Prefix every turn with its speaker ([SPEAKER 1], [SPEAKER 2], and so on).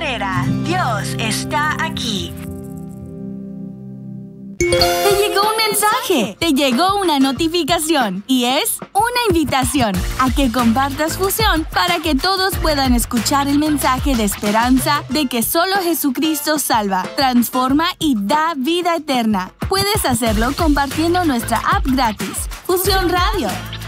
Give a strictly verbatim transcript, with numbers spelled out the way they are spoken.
[SPEAKER 1] espera, Dios está aquí.
[SPEAKER 2] ¡Te llegó un mensaje! ¡Te llegó una notificación! Y es una invitación a que compartas Fusión para que todos puedan escuchar el mensaje de esperanza de que solo Jesucristo salva, transforma y da vida eterna. Puedes hacerlo compartiendo nuestra app gratis, Fusión Radio.